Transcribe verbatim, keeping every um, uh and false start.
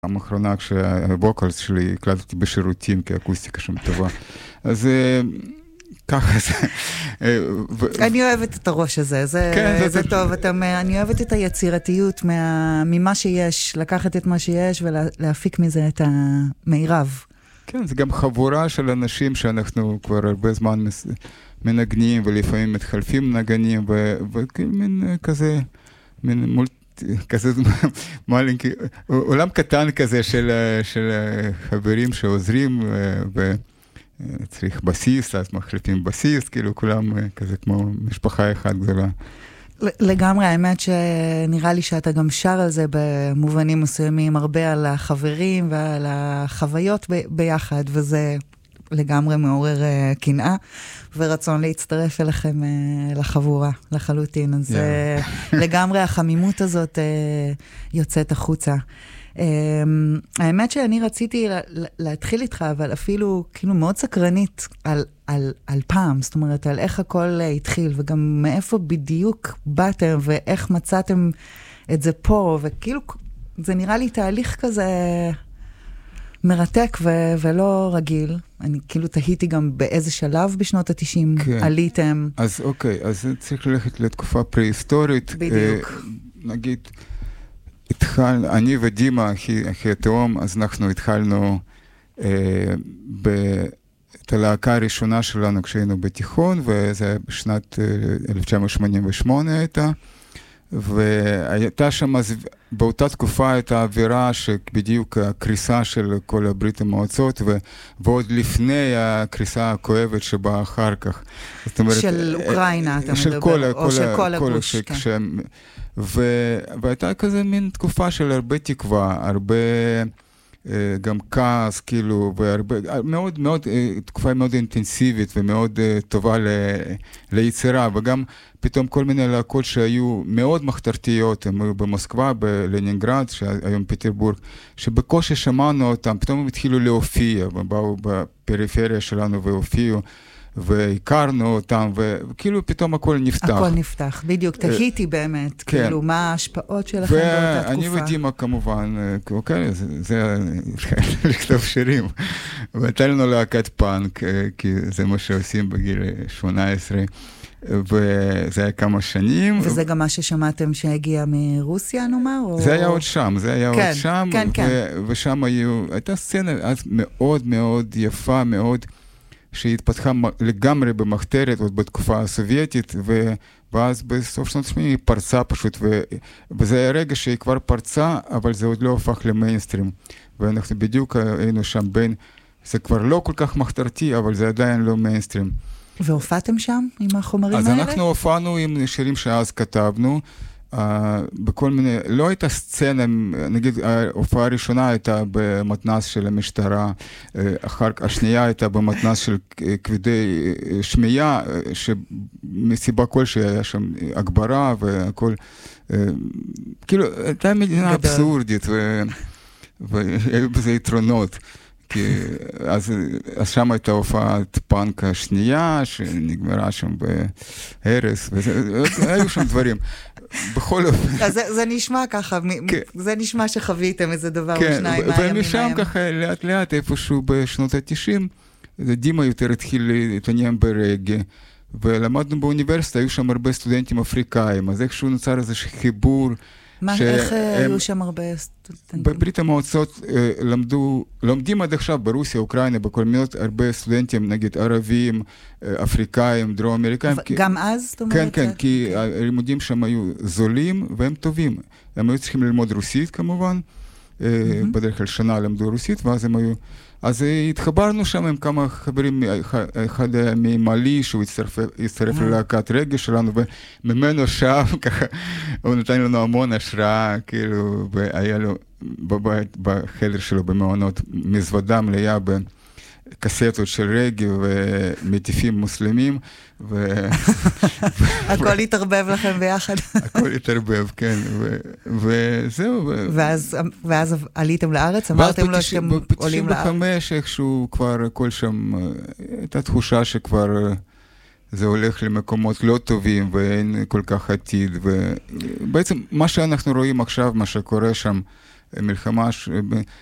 פעם האחרונה כשהווקלס שלי הקלטתי בשירותים, כי האקוסטיקה שם טובה. אז ככה זה. אני אוהבת את הראש הזה, זה טוב. אני אוהבת את היצירתיות ממה שיש, לקחת את מה שיש ולהפיק מזה את המירב. כן, זה גם חבורה של אנשים שאנחנו כבר הרבה זמן מנגנים, ולפעמים מתחלפים נגנים, ומין כזה, מין מולט... כזה מלינקי, עולם קטן כזה של, של חברים שעוזרים וצריך בסיס, אז מחליפים בסיס, כאילו כולם כזה כמו משפחה אחת גדולה. לגמרי, האמת שנראה לי שאתה גם שר על זה במובנים מסוימים, הרבה על החברים ועל החוויות ב- ביחד, וזה לגמרי מעורר uh, קנאה, ורצון להצטרף אליכם uh, לחבורה, לחלוטין. אז yeah. uh, לגמרי החמימות הזאת uh, יוצאת החוצה. Um, האמת שאני רציתי לה, להתחיל איתך, אבל אפילו כאילו מאוד סקרנית על, על, על פעם, זאת אומרת, על איך הכל uh, התחיל, וגם מאיפה בדיוק באתם, ואיך מצאתם את זה פה, וכאילו זה נראה לי תהליך כזה... מרתק ו- ולא רגיל. אני כאילו תהיתי גם באיזה שלב בשנות ה-תשעים כן. עליתם. אז אוקיי, אז צריך ללכת לתקופה פרה-היסטורית. בדיוק. אה, נגיד, התחל, אני ודימה, אחי, אחי התאום, אז אנחנו התחלנו אה, ב- את הלהקה הראשונה שלנו כשהיינו בתיכון, וזה היה בשנת אה, אלף תשע מאות שמונים ושמונה הייתה. והייתה שם, באותה תקופה הייתה אווירה שבדיוק הקריסה של כל הברית המועצות, ועוד לפני הקריסה הכואבת שבאה אחר כך. זאת אומרת, של אוקראינה, אתה מדבר, כל, או כל, של כל כל הגוש. כן. כשהם, ו, והייתה כזה מין תקופה של הרבה תקווה, הרבה גם כעס, כאילו, והרבה, מאוד, מאוד, תקופה מאוד אינטנסיבית ומאוד טובה ל, ליצירה, וגם פתאום כל מיני להקות שהיו מאוד מחתרתיות, הם היו במוסקבה, בלנינגרד, שהיום פטרבורג, שבקושי שמענו אותם, פתאום הם התחילו להופיע, ובאו בפריפריה שלנו והופיעו, והכרנו אותם, וכאילו פתאום הכל נפתח. הכל נפתח, בדיוק, תהיתי באמת, כן. כאילו, מה ההשפעות שלכם באותה תקופה? ואני ודימה כמובן, אוקיי, זה, זה לכתוב שירים. והייתה לנו להקת פאנק, כי זה מה שעושים בגיל שמונה עשרה, וזה היה כמה שנים. וזה גם מה ששמעתם שהגיע מרוסיה, נאמר? או... זה היה עוד שם, זה היה כן, עוד שם, כן, ו- כן. ושם היו, הייתה סצנה אז מאוד מאוד יפה, מאוד, שהתפתחה לגמרי במחתרת, עוד בתקופה הסובייטית, ו- ואז בסוף שנות ה-שמונים היא פרצה פשוט, ו- וזה היה רגע שהיא כבר פרצה, אבל זה עוד לא הפך למיינסטרים. ואנחנו בדיוק היינו שם בין, זה כבר לא כל כך מחתרתי, אבל זה עדיין לא מיינסטרים. והופעתם שם עם החומרים אז האלה? אז אנחנו הופענו עם שירים שאז כתבנו, uh, בכל מיני, לא הייתה סצנה, נגיד ההופעה הראשונה הייתה במתנ"ס של המשטרה, uh, אחר השנייה הייתה במתנ"ס של כבדי שמיעה, שמסיבה כלשהי היה שם הגברה והכל, uh, כאילו, הייתה מדינה אבסורדית, ו... והיו בזה יתרונות. כי אז, אז שם הייתה הופעת פאנק השנייה, שנגמרה שם בהרס, והיו שם דברים. בכל אופן... אז זה, זה נשמע ככה, כן. זה נשמע שחוויתם איזה דבר כן, או שניים מהימים. ומשם ככה לאט לאט איפשהו בשנות ה-תשעים, דימה יותר התחיל להתעניין ברגע, ולמדנו באוניברסיטה, היו שם הרבה סטודנטים אפריקאים, אז איכשהו נוצר איזה חיבור, מה, ש... איך היו שם הרבה סטודנטים? בברית המועצות למדו, לומדים עד עכשיו ברוסיה, אוקראינה, בכל מינות, הרבה סטודנטים, נגיד ערבים, אפריקאים, דרום אמריקאים. ו- כי... גם אז, זאת אומרת? כן, כן, okay. כי הלימודים שם היו זולים והם טובים. הם היו צריכים ללמוד רוסית כמובן, mm-hmm. בדרך כלל שנה למדו רוסית, ואז הם היו... אז התחברנו שם עם כמה חברים, אחד ממלי, שהוא הצטרף ללהקת רגע שלנו, וממנו שם, ככה, הוא נתן לנו המון השראה, כאילו, והיה לו בבית, בחדר שלו במעונות, מזוודה מלאה בקסטות של רגע ומטיפים מוסלמים, ו... הכל התערבב לכם ביחד. הכל התערבב, כן, וזהו. ואז עליתם לארץ? אמרתם לו שאתם עולים לארץ? ב-תשעים וחמש איכשהו כבר הכל שם, הייתה תחושה שכבר זה הולך למקומות לא טובים ואין כל כך עתיד, ובעצם מה שאנחנו רואים עכשיו, מה שקורה שם, מלחמה, ש...